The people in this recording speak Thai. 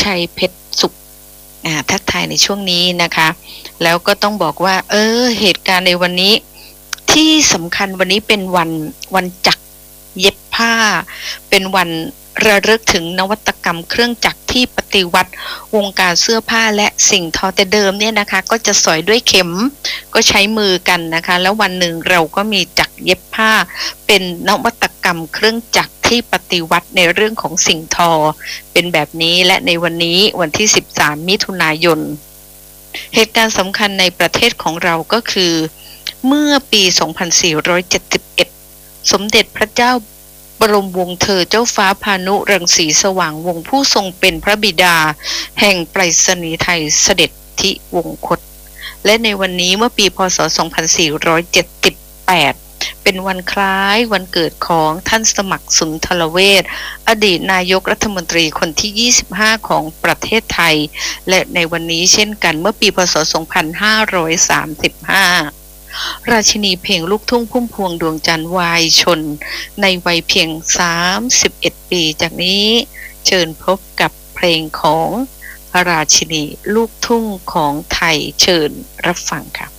ชัยเพชรสุขทักทายในช่วงนี้นะคะแล้วก็ต้องบอกว่าเหตุการณ์ในวันนี้ที่สำคัญวันนี้เป็นวันจักรเย็บผ้าเป็นวันระลึกถึงนวัตกรรมเครื่องจักรที่ปฏิวัติวงการเสื้อผ้าและสิ่งทอแต่เดิมเนี่ยนะคะก็จะสอยด้วยเข็มก็ใช้มือกันนะคะแล้ววันหนึ่งเราก็มีจักรเย็บผ้าเป็นนวัตกรรมเครื่องจักรที่ปฏิวัติในเรื่องของสิ่งทอเป็นแบบนี้และในวันนี้วันที่13มิถุนายนเหตุการณ์สำคัญในประเทศของเราก็คือเมื่อปี2471สมเด็จพระเจ้าบรมวงศ์เธอเจ้าฟ้าพานุรังสีสว่างวงศ์ผู้ทรงเป็นพระบิดาแห่งไปรษณีย์ไทยเสด็จที่วงคตและในวันนี้เมื่อปีพ.ศ. 2478เป็นวันคล้ายวันเกิดของท่านสมัครสุนทรเวชอดีตนายกรัฐมนตรีคนที่25ของประเทศไทยและในวันนี้เช่นกันเมื่อปีพ.ศ. 2535ราชินีเพลงลูกทุ่งพุ่มพวงดวงจันทร์วายชนในวัยเพียง31ปีจากนี้เชิญพบกับเพลงของราชินีลูกทุ่งของไทยเชิญรับฟังค่ะ